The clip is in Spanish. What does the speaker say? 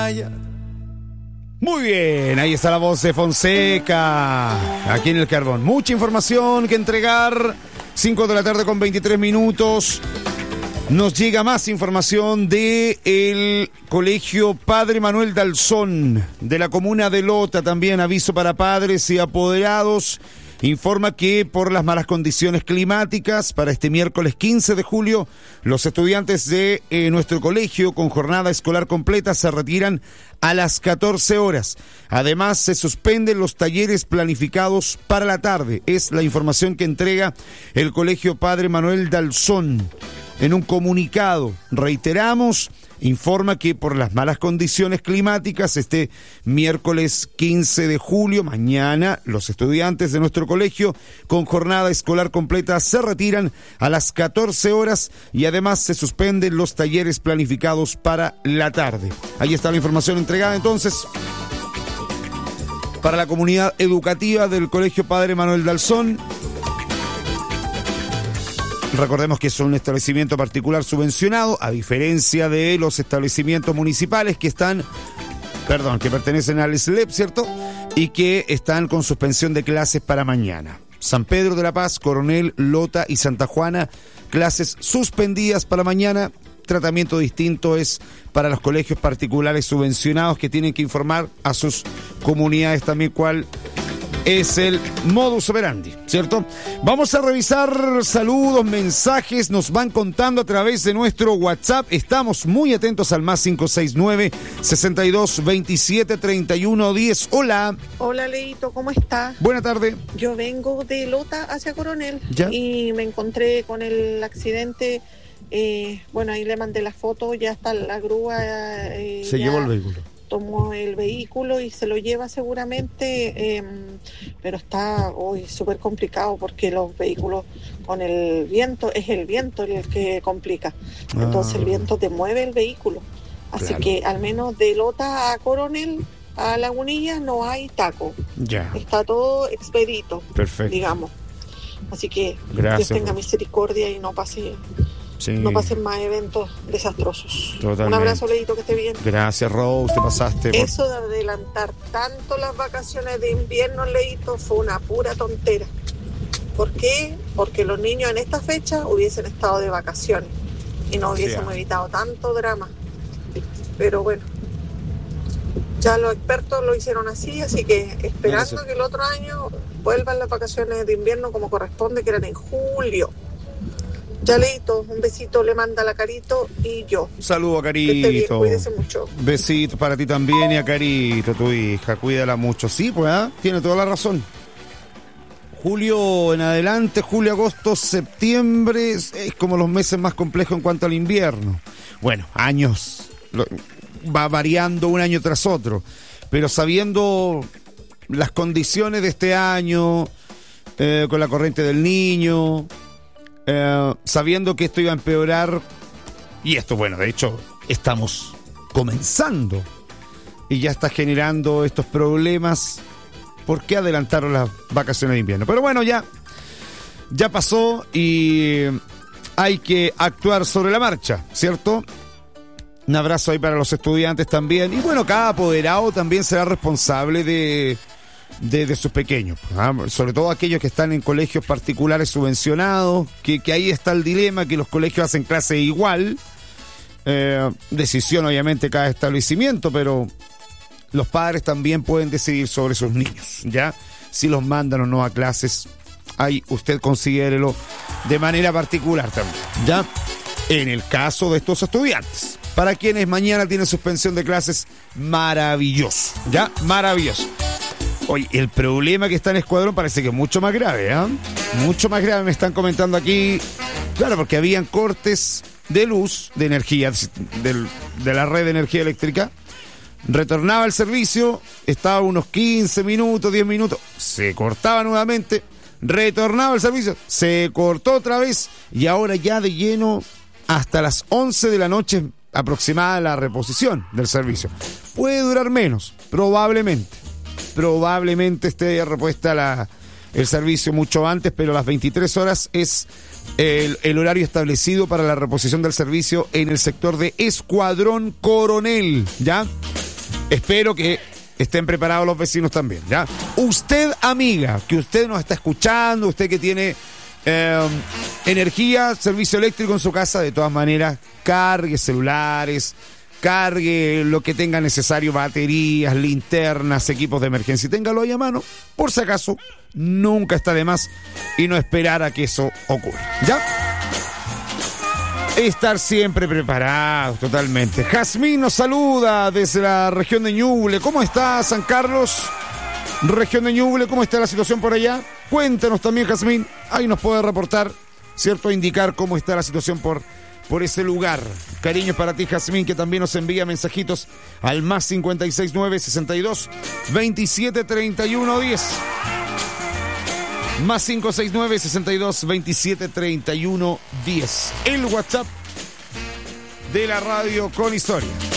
Muy bien, ahí está la voz de Fonseca, aquí en El Carbón. Mucha información que entregar, 5 de la tarde con 23 minutos. Nos llega más información de el Colegio Padre Manuel Dalzón, de la comuna de Lota, también aviso para padres y apoderados. Informa que por las malas condiciones climáticas, para este miércoles 15 de julio, los estudiantes de nuestro colegio con jornada escolar completa se retiran a las 14 horas. Además, se suspenden los talleres planificados para la tarde. Es la información que entrega el Colegio Padre Manuel Dalzón. En un comunicado, reiteramos, informa que por las malas condiciones climáticas, este miércoles 15 de julio, mañana, los estudiantes de nuestro colegio con jornada escolar completa se retiran a las 14 horas y además se suspenden los talleres planificados para la tarde. Ahí está la información entregada entonces para la comunidad educativa del Colegio Padre Manuel Dalzón. Recordemos que es un establecimiento particular subvencionado, a diferencia de los establecimientos municipales que pertenecen al SLEP, ¿cierto? Y que están con suspensión de clases para mañana. San Pedro de la Paz, Coronel, Lota y Santa Juana, clases suspendidas para mañana. Tratamiento distinto es para los colegios particulares subvencionados que tienen que informar a sus comunidades también cuál es el modus operandi, ¿cierto? Vamos a revisar saludos, mensajes, nos van contando a través de nuestro WhatsApp. Estamos muy atentos al más 569-6227-3110. Hola. Hola, Leito, ¿cómo estás? Buena tarde. Yo vengo de Lota hacia Coronel. ¿Ya? Y me encontré con el accidente. Bueno, ahí le mandé la foto, ya está la grúa. Se llevó el vehículo. Tomó el vehículo y se lo lleva seguramente, pero está hoy súper complicado porque los vehículos con el viento, es el viento el que complica. Entonces el viento te mueve el vehículo. Así claro. Que al menos de Lota a Coronel, a Lagunilla, no hay taco. Ya. Está todo expedito, perfecto, digamos. Así que gracias, Dios tenga misericordia y no pasen más eventos desastrosos. Totalmente. Un abrazo, Leito, que esté bien. Gracias, Rose, te pasaste. Eso de adelantar tanto las vacaciones de invierno, Leito, fue una pura tontera. ¿Por qué? Porque los niños en esta fecha hubiesen estado de vacaciones y no hubiésemos evitado tanto drama. Pero bueno, ya los expertos lo hicieron así que esperando que el otro año vuelvan las vacaciones de invierno como corresponde, que eran en julio. Ya, Leito, un besito le manda a Carito y yo. Saludo a Carito. Que esté bien, cuídese mucho. Besitos para ti también y a Carito, tu hija, cuídala mucho. Sí, pues, tiene toda la razón. Julio en adelante, julio, agosto, septiembre, es como los meses más complejos en cuanto al invierno. Bueno, años, va variando un año tras otro, pero sabiendo las condiciones de este año, con la corriente del Niño... sabiendo que esto iba a empeorar, y esto, bueno, de hecho, estamos comenzando y ya está generando estos problemas. ¿Por qué adelantaron las vacaciones de invierno? Pero bueno, ya pasó y hay que actuar sobre la marcha, ¿cierto? Un abrazo ahí para los estudiantes también. Y bueno, cada apoderado también será responsable de sus pequeños, sobre todo aquellos que están en colegios particulares subvencionados, que ahí está el dilema, que los colegios hacen clase igual, decisión obviamente cada establecimiento, pero los padres también pueden decidir sobre sus niños, ¿ya? Si los mandan o no a clases, ahí usted considérelo de manera particular también, ¿ya? En el caso de estos estudiantes, para quienes mañana tienen suspensión de clases, maravilloso, ¿ya? Maravilloso. Oye, el problema que está en Escuadrón parece que es mucho más grave, Mucho más grave, me están comentando aquí. Claro, porque habían cortes de luz, de energía, de la red de energía eléctrica. Retornaba el servicio, estaba unos 15 minutos, 10 minutos, se cortaba nuevamente, retornaba el servicio, se cortó otra vez y ahora ya de lleno hasta las 11 de la noche aproximada la reposición del servicio. Puede durar menos, probablemente esté repuesta el servicio mucho antes, pero las 23 horas es el horario establecido para la reposición del servicio en el sector de Escuadrón Coronel, ¿ya? espero que estén preparados los vecinos también, ¿ya? Usted, amiga, que usted nos está escuchando, usted que tiene energía, servicio eléctrico en su casa, de todas maneras, cargue celulares, cargue lo que tenga necesario, baterías, linternas, equipos de emergencia, téngalo ahí a mano, por si acaso, nunca está de más, y no esperar a que eso ocurra, ¿ya? Estar siempre preparados, totalmente. Jazmín nos saluda desde la región de Ñuble. ¿Cómo está San Carlos? Región de Ñuble, ¿cómo está la situación por allá? Cuéntanos también, Jazmín. Ahí nos puede reportar, ¿cierto? Indicar cómo está la situación por ese lugar. Cariños para ti, Jazmín, que también nos envía mensajitos al más 569 62 27 31 10. Más 569 62 27 31 10. El WhatsApp de la radio con historia.